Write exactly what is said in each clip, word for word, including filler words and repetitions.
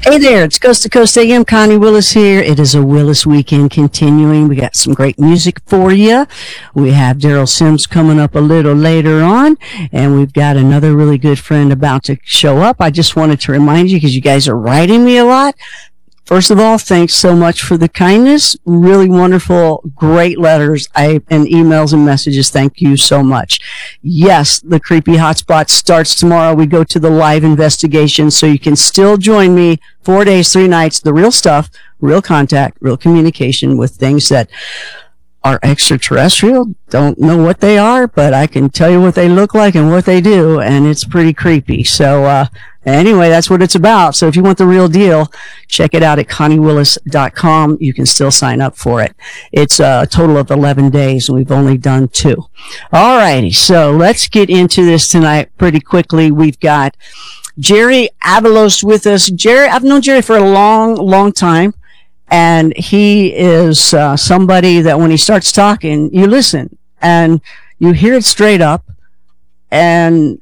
Hey there, it's Coast to Coast A M. Connie Willis here. It is a Willis weekend continuing. We got some great music for you. We have Daryl Sims coming up a little later on, and we've got another really good friend about to show up. I just wanted to remind you, because you guys are writing me a lot. First of all, thanks so much for the kindness. Really wonderful, great letters I, and emails and messages. Thank you so much. Yes, the Creepy Hotspot starts tomorrow. We go to the live investigation, so you can still join me four days, three nights, the real stuff, real contact, real communication with things that are extraterrestrial. Don't know what they are, but I can tell you what they look like and what they do, and it's pretty creepy. So, uh, anyway, that's what it's about. So if you want the real deal, check it out at connie willis dot com. You can still sign up for it. It's a total of eleven days, and we've only done two. All righty. So let's get into this tonight pretty quickly. We've got Jerry Avalos with us. Jerry, I've known Jerry for a long, long time. And he is uh, somebody that when he starts talking, you listen and you hear it straight up. And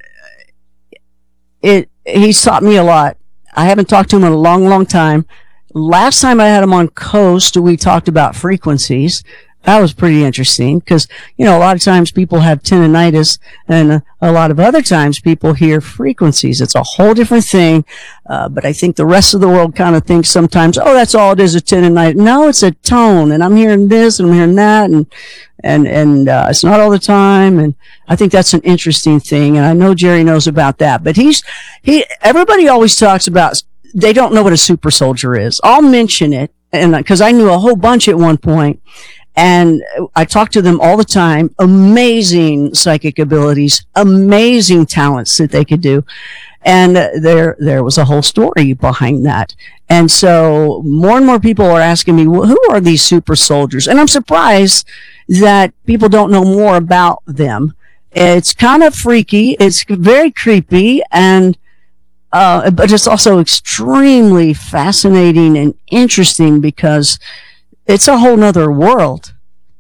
it he's taught me a lot. I haven't talked to him in a long, long time. Last time I had him on Coast, we talked about frequencies. That was pretty interesting because, you know, a lot of times people have tinnitus, and a, a lot of other times people hear frequencies. It's a whole different thing. Uh, but I think the rest of the world kind of thinks sometimes, oh, that's all it is, a tinnitus. No, it's a tone, and I'm hearing this and I'm hearing that, and, and, and, uh, it's not all the time. And I think that's an interesting thing. And I know Jerry knows about that, but he's, he, everybody always talks about, they don't know what a super soldier is. I'll mention it, and because I knew a whole bunch at one point. And I talk to them all the time. Amazing psychic abilities, amazing talents that they could do. And there, there was a whole story behind that. And so more and more people are asking me, well, who are these super soldiers? And I'm surprised that people don't know more about them. It's kind of freaky. It's very creepy. And, uh, but it's also extremely fascinating and interesting because it's a whole nother world,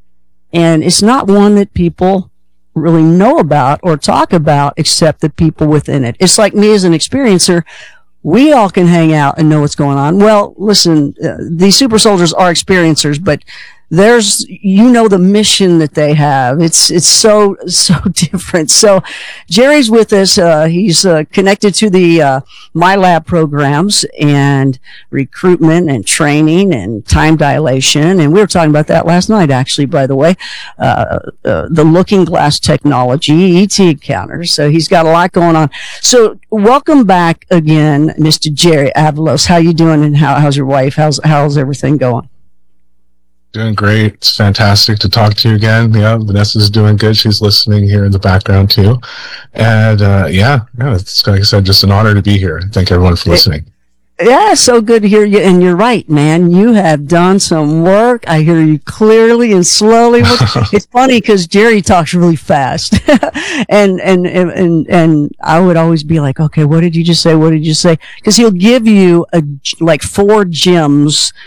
and it's not one that people really know about or talk about except the people within it. It's like me as an experiencer. We all can hang out and know what's going on. Well, listen, uh, these super soldiers are experiencers, but there's, you know, the mission that they have. It's, it's so, so different. So Jerry's with us. Uh, he's, uh, connected to the, uh, MyLab programs and recruitment and training and time dilation. And we were talking about that last night, actually, by the way, uh, uh the looking glass technology, E T encounters. So he's got a lot going on. So welcome back again, Mister Jerry Avalos. How you doing, and how, how's your wife? How's, how's everything going? Doing great. It's fantastic to talk to you again. Yeah, Vanessa's doing good. She's listening here in the background too. And uh, yeah, yeah, it's like I said, just an honor to be here. Thank everyone for listening. Yeah, so good to hear you. And you're right, man. You have done some work. I hear you clearly and slowly. It's funny because Jerry talks really fast. and, and, and, and I would always be like, okay, what did you just say? What did you say? Because he'll give you a, like four gems